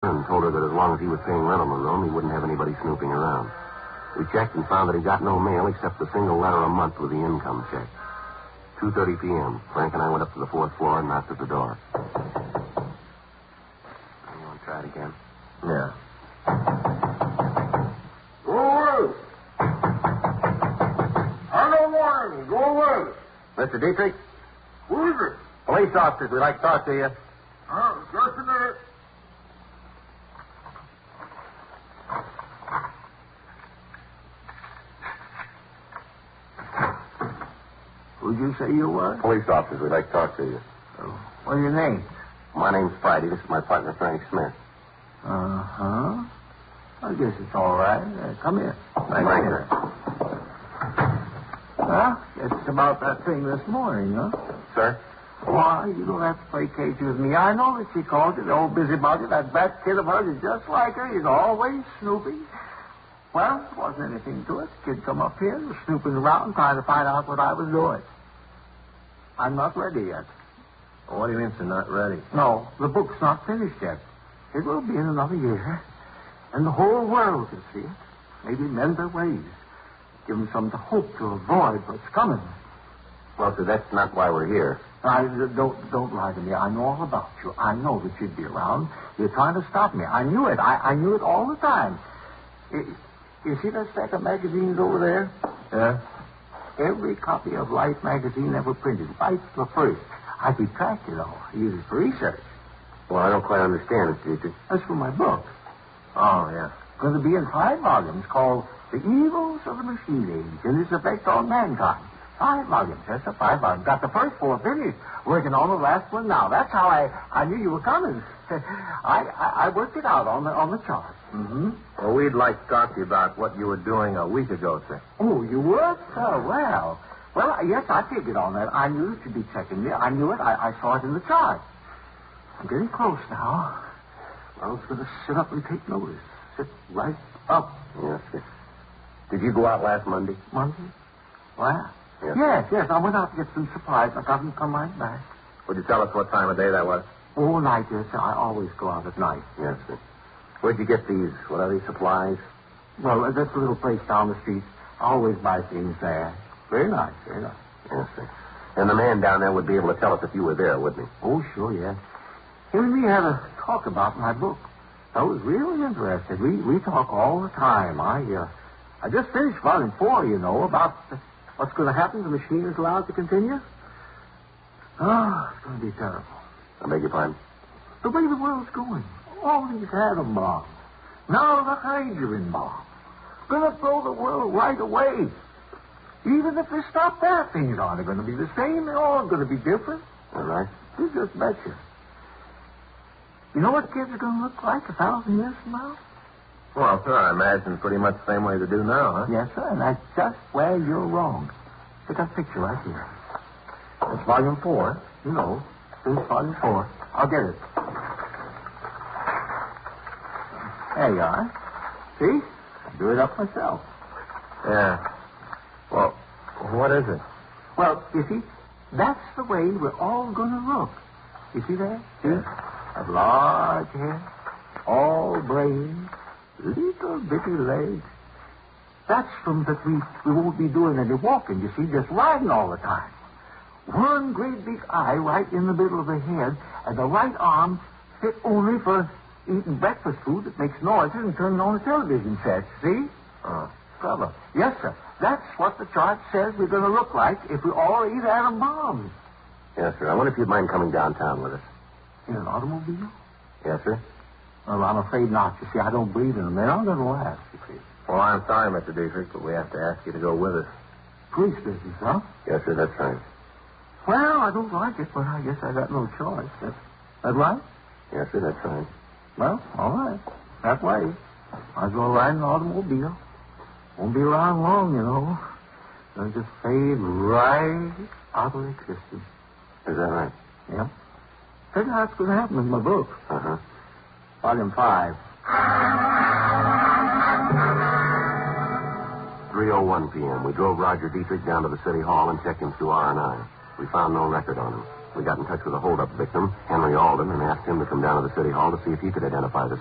and told her that as long as he was paying rent on the room, he wouldn't have anybody snooping around. We checked and found that he got no mail except a single letter a month with the income check. 2:30 p.m. Frank and I went up to the fourth floor and knocked at the door. You want to try it again? Yeah. Go away. I don't want any. Go away. Mr. Dietrich? Who is it? Police officers. We'd like to talk to you. Just a minute. Who'd you say you were? Police officers. We'd like to talk to you. Oh, what's your name? My name's Friday. This is my partner, Frank Smith. Uh-huh. I guess it's all right. Come here. Thank you. Well, it's about that thing this morning, huh? Sir? Why, you don't have to play cage with me. I know that she called you, the old busybody. That brat kid of hers is just like her. He's always snooping. Well, there wasn't anything to it. The kid come up here, was snooping around, trying to find out what I was doing. I'm not ready yet. Well, what do you mean, sir, not ready? No, the book's not finished yet. It will be in another year. And the whole world will see it. Maybe mend their ways. Give them some hope to avoid what's coming. Well, sir, that's not why we're here. Don't lie to me. I know all about you. I know that you'd be around. You're trying to stop me. I knew it. I knew it all the time. You see that stack of magazines over there? Yeah? Every copy of Life magazine ever printed, right from the first. I retract it all. I use it for research. Well, I don't quite understand, Mr. Dietrich. That's for my book. Oh, yeah. It's going to be in 5 volumes called The Evils of the Machine Age and Its Effect on Mankind. 5 volumes. Yes, sir, 5 volumes. Got the first 4 finished. Working on the last one now. That's how I knew you were coming. I worked it out on the chart. Mm-hmm. Well, we'd like to talk to you about what you were doing a week ago, sir. Oh, you would? Oh, well. Well, yes, I figured on that. I knew that you'd be checking me. I knew it. I saw it in the chart. I'm getting close now. I was going to sit up and take notice. Sit right up. Yes, sir. Did you go out last Monday? Monday? Well, Yes. yes. I went out to get some supplies. I got them come right back. Would you tell us what time of day that was? All night, yes, sir. I always go out at night. Yes, sir. Where'd you get these? What are these supplies? Well, that's a little place down the street. I always buy things there. Very nice, very nice. Yes, sir. And the man down there would be able to tell us if you were there, wouldn't he? Oh, sure, yes. Him and me had a talk about my book. I was really interested. We talk all the time. I just finished volume 4, you know, about what's going to happen if the machine is allowed to continue. Oh, it's going to be terrible. I beg your pardon? The way the world's going. All these atom bombs. Now the hydrogen bomb. Going to throw the world right away. Even if they stop that, things aren't going to be the same. They're all going to be different. All right. You just betcha. You know what kids are going to look like 1,000 years from now? Well, sir, I imagine pretty much the same way they do now, huh? Yes, sir, and that's just where you're wrong. Look at that picture right here. It's volume 4. You know, this is volume 4. I'll get it. There you are. See? I drew it up myself. Yeah. Well, what is it? Well, you see, that's the way we're all going to look. You see that? See? That large head, all brains, little bitty legs. That's from that we won't be doing any walking, you see, just riding all the time. One great big eye right in the middle of the head, and the right arm fit only for eating breakfast food that makes noises and turning on the television set. See? Clever. Yes, sir. That's what the chart says we're going to look like if we all eat atom bombs. Yes, sir. I wonder if you'd mind coming downtown with us. In an automobile? Yes, sir. Well, I'm afraid not. You see, I don't believe in them. They're not going to last, you see. Well, I'm sorry, Mr. Dietrich, but we have to ask you to go with us. Police business, huh? Yes, sir, that's right. Well, I don't like it, but I guess I got no choice. That right? Yes, sir, that's right. Well, all right. That way. Might as well ride in an automobile. Won't be around long, you know. They'll just fade right out of existence. Is that right? Yep. Think that's going to happen in my book. Uh-huh. Volume 5. 3:01 p.m. We drove Roger Dietrich down to the city hall and checked him through R&I. We found no record on him. We got in touch with the holdup victim, Henry Alden, and asked him to come down to the city hall to see if he could identify the